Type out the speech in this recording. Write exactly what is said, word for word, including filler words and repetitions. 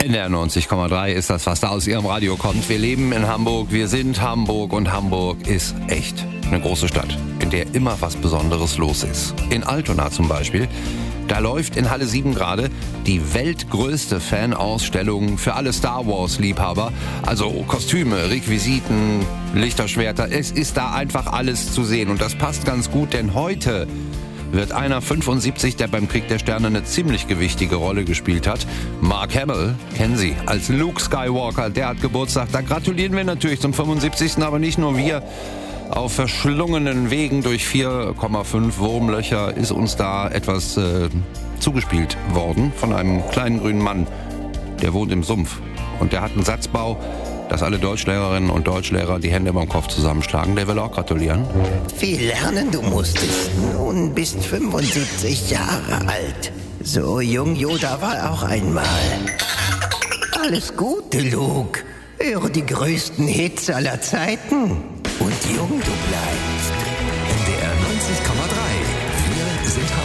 N D R neunzig Komma drei ist das, was da aus Ihrem Radio kommt. Wir leben in Hamburg, wir sind Hamburg und Hamburg ist echt eine große Stadt, in der immer was Besonderes los ist. In Altona zum Beispiel, da läuft in Halle sieben gerade die weltgrößte Fanausstellung für alle Star Wars-Liebhaber. Also Kostüme, Requisiten, Lichterschwerter, es ist da einfach alles zu sehen. Und das passt ganz gut, denn heute wird einer fünfundsiebzig, der beim Krieg der Sterne eine ziemlich gewichtige Rolle gespielt hat. Mark Hamill, kennen Sie, als Luke Skywalker, der hat Geburtstag. Da gratulieren wir natürlich zum fünfundsiebzigsten aber nicht nur wir. Auf verschlungenen Wegen durch vier Komma fünf Wurmlöcher ist uns da etwas äh, zugespielt worden von einem kleinen grünen Mann, der wohnt im Sumpf. Und der hat einen Satzbau, dass alle Deutschlehrerinnen und Deutschlehrer die Hände beim Kopf zusammenschlagen. Der will auch gratulieren. Viel lernen du musstest. Nun bist fünfundsiebzig Jahre alt. So jung Yoda war auch einmal. Alles Gute, Luke. Höre die größten Hits aller Zeiten. Und jung du bleibst.